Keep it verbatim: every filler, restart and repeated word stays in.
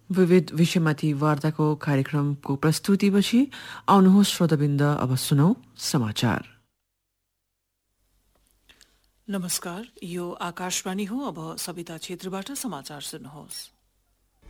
विविध विषयमाथि वार्ताको कार्यक्रमको प्रस्तुतिपछि आउनुहोस् श्रोताबिन्द, अब सुनौ समाचार। नमस्कार, यो आकाशवाणी हो। अब सविता क्षेत्रबाट समाचार सुन्नुहोस्।